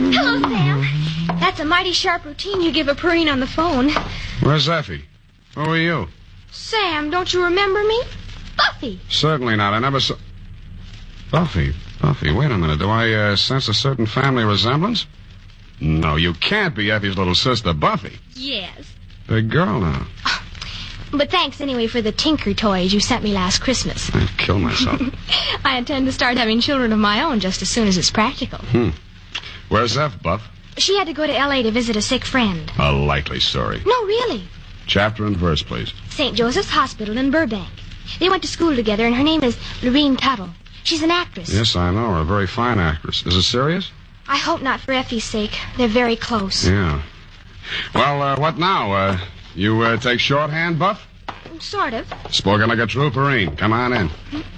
Hello, Sam. That's a mighty sharp routine you give a Perrine on the phone. Where's Effie? Who are you? Sam, don't you remember me? Buffy. Certainly not. I never saw... Buffy, wait a minute. Do I sense a certain family resemblance? No, you can't be Effie's little sister, Buffy. Yes. Big girl now. But thanks anyway for the Tinker toys you sent me last Christmas. I'd kill myself. I intend to start having children of my own just as soon as it's practical. Where's F, Buff? She had to go to L.A. to visit a sick friend. A likely story. No, really. Chapter and verse, please. St. Joseph's Hospital in Burbank. They went to school together, and her name is Lorene Tuttle. She's an actress. Yes, I know her. A very fine actress. Is it serious? I hope not for Effie's sake. They're very close. Yeah. Well, what now? You take shorthand, Buff? Sort of. Spoken like a true Perrine. Come on in.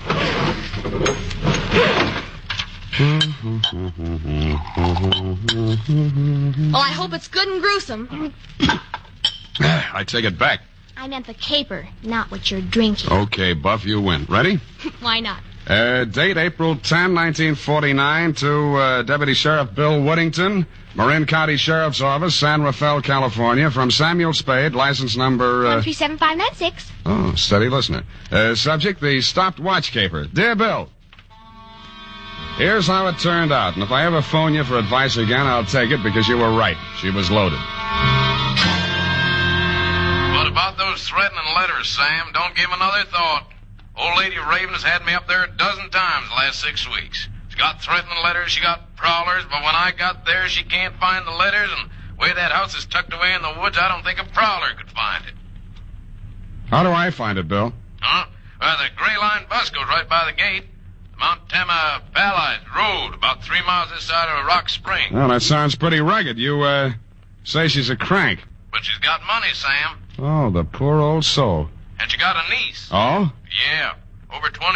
Well, I hope it's good and gruesome. I take it back. I meant the caper, not what you're drinking. Okay, Buff, you win. Ready? Why not? Date April 10, 1949 to Deputy Sheriff Bill Woodington, Marin County Sheriff's Office, San Rafael, California, from Samuel Spade, license number... 137596. Oh, steady listener. Subject, the stopped watch caper. Dear Bill, here's how it turned out, and if I ever phone you for advice again, I'll take it because you were right. She was loaded. What about those threatening letters, Sam? Don't give 'em another thought. Old Lady Raven has had me up there a dozen times the last 6 weeks. She got threatening letters, she got prowlers, but when I got there, she can't find the letters, and the way that house is tucked away in the woods, I don't think a prowler could find it. How do I find it, Bill? Huh? Well, the Gray Line bus goes right by the gate. The Mount Tama Valley Road, about 3 miles this side of Rock Spring. Well, that sounds pretty rugged. You, say she's a crank. But she's got money, Sam. Oh, the poor old soul. And she got a niece. Oh? Yeah, over 20